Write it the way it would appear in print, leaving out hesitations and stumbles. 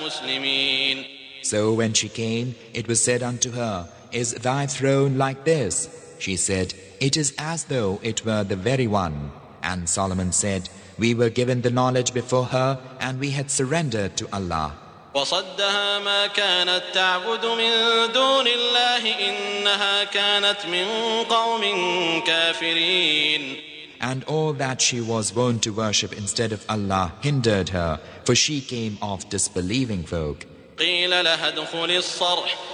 مسلمين. So when she came, it was said unto her, Is thy throne like this? She said, It is as though it were the very one. And Solomon said, We were given the knowledge before her, and we had surrendered to Allah. وصدها ما كانت تعبد من دون الله إنها كانت من قوم كافرين. And all that she was wont to worship instead of Allah hindered her, for she came of disbelieving folk. قيل لها ادخل الصرح